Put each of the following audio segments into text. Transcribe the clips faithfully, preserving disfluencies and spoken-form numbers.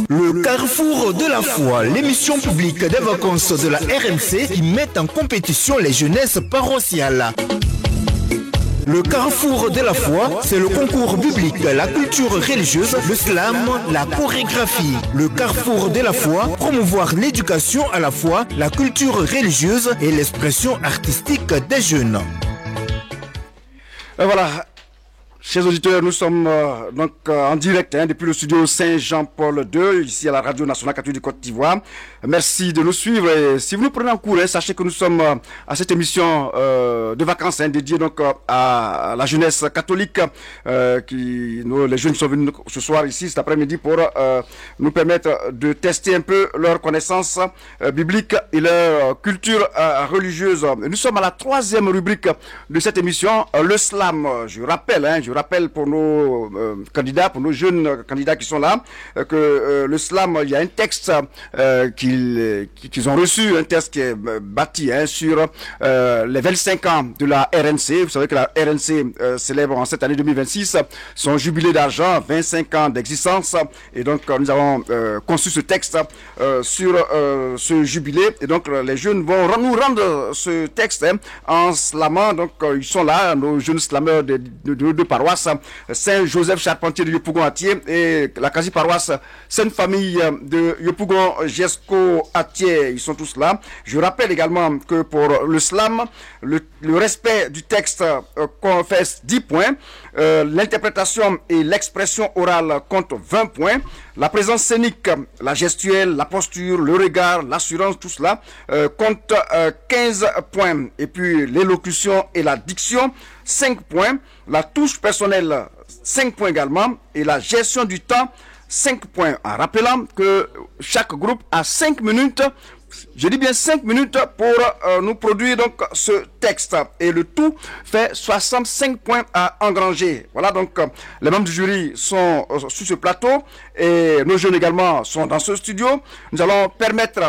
Le Carrefour de la foi, l'émission publique des vacances de la R M C qui met en compétition les jeunesses paroissiales. Le Carrefour de la foi, c'est le concours biblique, la culture religieuse, le slam, la chorégraphie. Le Carrefour de la foi, promouvoir l'éducation à la fois, la culture religieuse et l'expression artistique des jeunes. Et voilà. Chers auditeurs, nous sommes euh, donc euh, en direct hein, depuis le studio Saint-Jean-Paul deux, ici à la Radio Nationale catholique du Côte d'Ivoire. Merci de nous suivre. Et si vous nous prenez en cours, hein, sachez que nous sommes euh, à cette émission euh, de vacances hein, dédiée donc euh, à la jeunesse catholique. Euh, qui, nous, les jeunes sont venus ce soir ici, cet après-midi, pour euh, nous permettre de tester un peu leur connaissance euh, biblique et leur culture euh, religieuse. Nous sommes à la troisième rubrique de cette émission, euh, le slam. Je rappelle, hein, je Je rappelle pour nos euh, candidats, pour nos jeunes candidats qui sont là, euh, que euh, le slam, il y a un texte euh, qu'ils qu'ils ont reçu, un texte qui est euh, bâti hein, sur euh, les vingt-cinq ans de la R N C. Vous savez que la R N C euh, célèbre en cette année deux mille vingt-six son jubilé d'argent, vingt-cinq ans d'existence. Et donc, euh, nous avons euh, conçu ce texte euh, sur euh, ce jubilé. Et donc, les jeunes vont nous rendre ce texte hein, en slamant. Donc, euh, ils sont là, nos jeunes slameurs de, de, de, de paroisse Saint-Joseph Charpentier de Yopougon-Atier et la quasi-paroisse Sainte-Famille de Yopougon-Jesco-Atier. Ils sont tous là. Je rappelle également que pour le slam, le, le respect du texte euh, confesse dix points. Euh, l'interprétation et l'expression orale comptent vingt points. La présence scénique, la gestuelle, la posture, le regard, l'assurance, tout cela euh, compte euh, quinze points. Et puis l'élocution et la diction, cinq points. La touche personnelle, cinq points également. Et la gestion du temps, cinq points. En rappelant que chaque groupe a cinq minutes. Je dis bien cinq minutes pour euh, nous produire donc ce texte. Et le tout fait soixante-cinq points à engranger. Voilà donc euh, les membres du jury sont euh, sur ce plateau et nos jeunes également sont dans ce studio. Nous allons permettre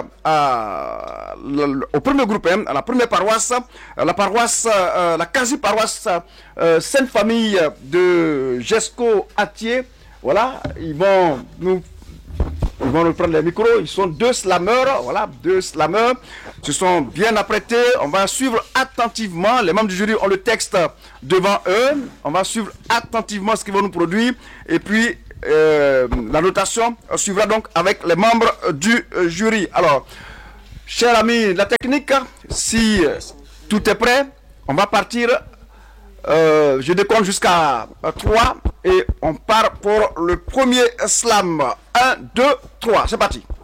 à, le, au premier groupe, hein, à la première paroisse, la paroisse, euh, la quasi-paroisse euh, Sainte-Famille de Jesco-Atier. Voilà, ils vont nous Ils vont nous prendre les micros. Ils sont deux slameurs. Voilà, deux slameurs. Ils se sont bien apprêtés. On va suivre attentivement. Les membres du jury ont le texte devant eux. On va suivre attentivement ce qu'ils vont nous produire. Et puis, euh, la notation suivra donc avec les membres du jury. Alors, chers amis de la technique, si tout est prêt, on va partir. Euh, je décompte jusqu'à trois et on part pour le premier slam. un, deux, trois, c'est parti.